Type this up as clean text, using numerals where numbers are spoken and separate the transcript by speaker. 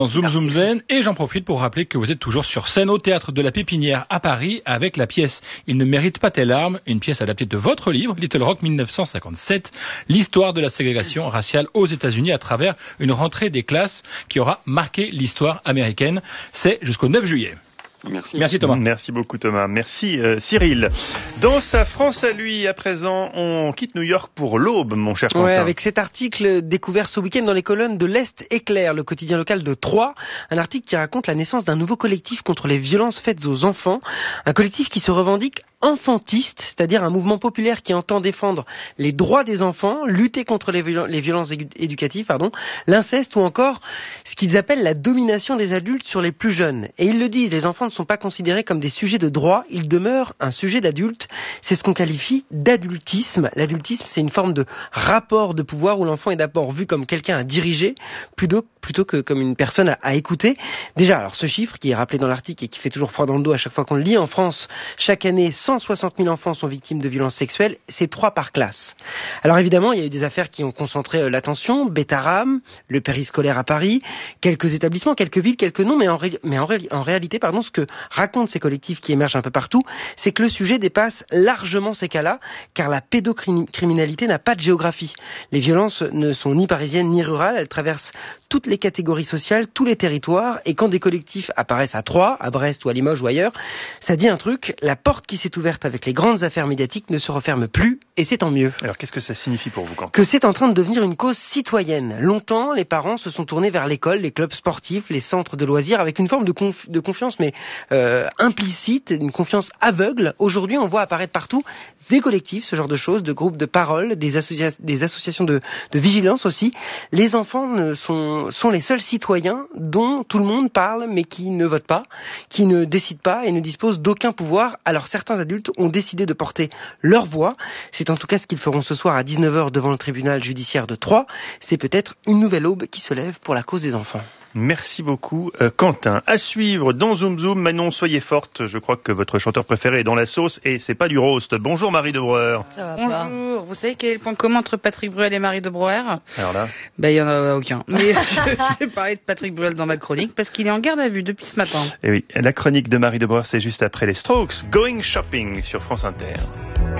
Speaker 1: Zoom Zoom Zen, et j'en profite pour rappeler que vous êtes toujours sur scène au Théâtre de la Pépinière à Paris avec la pièce Il ne mérite pas tes larmes, une pièce adaptée de votre livre Little Rock 1957, l'histoire de la ségrégation raciale aux États-Unis à travers une rentrée des classes qui aura marqué l'histoire américaine. C'est jusqu'au 9 juillet. Merci Thomas.
Speaker 2: Merci beaucoup Thomas. Merci Cyril. Dans sa France à lui, à présent, on quitte New York pour l'Aube, mon cher Quentin.
Speaker 3: Ouais, avec cet article découvert ce week-end dans les colonnes de l'Est Éclair, le quotidien local de Troyes. Un article qui raconte la naissance d'un nouveau collectif contre les violences faites aux enfants. Un collectif qui se revendique enfantiste, c'est-à-dire un mouvement populaire qui entend défendre les droits des enfants, lutter contre les violences éducatives, l'inceste ou encore ce qu'ils appellent la domination des adultes sur les plus jeunes. Et ils le disent, les enfants ne sont pas considérés comme des sujets de droit, ils demeurent un sujet d'adulte. C'est ce qu'on qualifie d'adultisme. L'adultisme, c'est une forme de rapport de pouvoir où l'enfant est d'abord vu comme quelqu'un à diriger, plutôt que comme une personne à écouter. Déjà, alors ce chiffre qui est rappelé dans l'article et qui fait toujours froid dans le dos à chaque fois qu'on le lit, en France, chaque année, 160 000 enfants sont victimes de violences sexuelles, c'est 3 par classe. Alors évidemment, il y a eu des affaires qui ont concentré l'attention, Bétaram, le périscolaire à Paris, quelques établissements, quelques villes, quelques noms, mais en réalité, ce que racontent ces collectifs qui émergent un peu partout, c'est que le sujet dépasse largement ces cas-là, car la pédocriminalité n'a pas de géographie. Les violences ne sont ni parisiennes ni rurales, elles traversent toutes les catégories sociales, tous les territoires, et quand des collectifs apparaissent à Troyes, à Brest ou à Limoges ou ailleurs, ça dit un truc, la porte qui s'est ouverte avec les grandes affaires médiatiques ne se referme plus, et c'est tant mieux.
Speaker 2: Alors qu'est-ce que ça signifie pour vous, Quentin ?
Speaker 3: Que c'est en train de devenir une cause citoyenne. Longtemps, les parents se sont tournés vers l'école, les clubs sportifs, les centres de loisirs, avec une forme de confiance, mais implicite, une confiance aveugle. Aujourd'hui, on voit apparaître partout des collectifs, ce genre de choses, de groupes de parole, des associations de vigilance aussi. Les enfants sont les seuls citoyens dont tout le monde parle, mais qui ne votent pas, qui ne décident pas et ne disposent d'aucun pouvoir. Alors certains adultes ont décidé de porter leur voix. C'est en tout cas ce qu'ils feront ce soir à 19h devant le tribunal judiciaire de Troyes. C'est peut-être une nouvelle aube qui se lève pour la cause des enfants.
Speaker 2: Merci beaucoup Quentin. À suivre dans Zoom Zoom, Manon, soyez forte. Je crois que votre chanteur préféré est dans la sauce et c'est pas du roast. Bonjour Marie de Brouwer.
Speaker 4: Bonjour. Vous savez quel est le point commun entre Patrick Bruel et Marie de Brouwer ?
Speaker 2: Alors là,
Speaker 4: il y en a aucun. Mais je vais parler de Patrick Bruel dans ma chronique parce qu'il est en garde à vue depuis ce matin.
Speaker 2: Et oui, la chronique de Marie de Brouwer, c'est juste après les Strokes. Going Shopping sur France Inter.